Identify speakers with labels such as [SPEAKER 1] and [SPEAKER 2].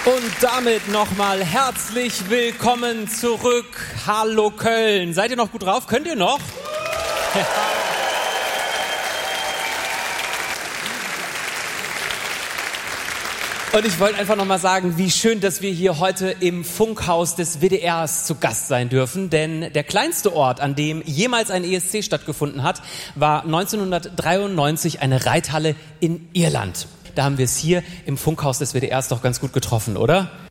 [SPEAKER 1] Und damit nochmal herzlich willkommen zurück. Hallo Köln. Seid ihr noch gut drauf? Könnt ihr noch? Und ich wollte einfach nochmal sagen, wie schön, dass wir hier heute im Funkhaus des WDRs zu Gast sein dürfen. Denn der kleinste Ort, an dem jemals ein ESC stattgefunden hat, war 1993 eine Reithalle in Irland. Da haben wir es hier im Funkhaus des WDRs doch ganz gut getroffen, oder?